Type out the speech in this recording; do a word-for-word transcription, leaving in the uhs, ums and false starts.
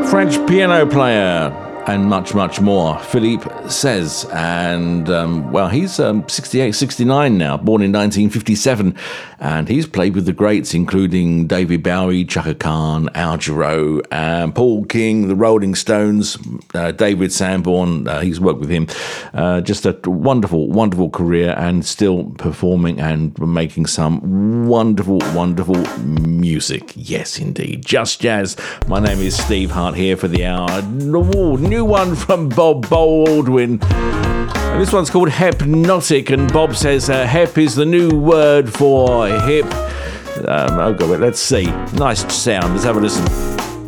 French piano player, and much, much more. Philippe Says, and um, well, he's um, sixty-eight, sixty-nine now, born in nineteen fifty-seven, and he's played with the greats, including David Bowie, Chaka Khan, Al Jarreau, um, Paul King, the Rolling Stones, uh, David Sanborn. Uh, he's worked with him. Uh, just a wonderful, wonderful career, and still performing and making some wonderful, wonderful music. Yes, indeed. Just Jazz. My name is Steve Hart here for the hour. Ooh, new one from Bob Baldwin. And this one's called Hypnotic, and Bob says uh, hep is the new word for hip. Um, oh God, let's see. Nice sound. Let's have a listen.